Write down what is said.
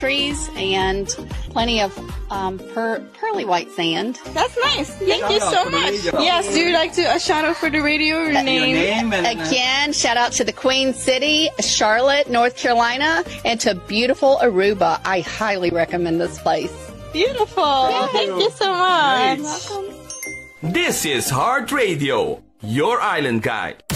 trees and plenty of pearly white sand. That's nice. Thank you so much. Yes, do you like to a shout out for the radio? Your name? Again, shout out to the Queen City, Charlotte, North Carolina, and to beautiful Aruba. I highly recommend this place. Beautiful. Thank you so much. This is Heart Radio, your island guide.